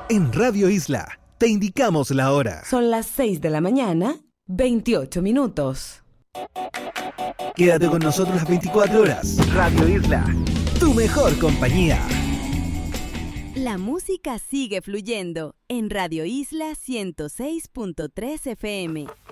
En Radio Isla, te indicamos la hora. Son las 6 de la mañana, 28 minutos. Quédate con nosotros las 24 horas. Radio Isla, tu mejor compañía. La música sigue fluyendo en Radio Isla 106.3 FM.